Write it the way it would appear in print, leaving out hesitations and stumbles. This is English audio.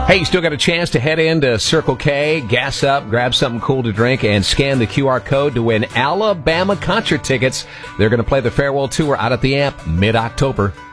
Hey, you still got a chance to head into Circle K, gas up, grab something cool to drink, and scan the QR code to win Alabama concert tickets. They're going to play the farewell tour out at the Amp mid-October.